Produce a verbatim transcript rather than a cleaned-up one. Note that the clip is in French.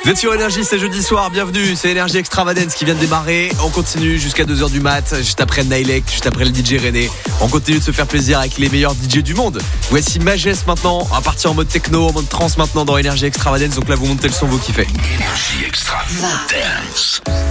Vous êtes sur Énergie, c'est jeudi soir, bienvenue, c'est Énergie Extravagance qui vient de démarrer. On continue jusqu'à deux heures du mat, juste après Nailek, juste après le D J René. On continue de se faire plaisir avec les meilleurs D J du monde. Voici Majest maintenant, on va partir en mode techno, en mode trance maintenant dans Énergie Extravagance. Donc là vous montez le son, vous kiffez. Énergie Extravagance.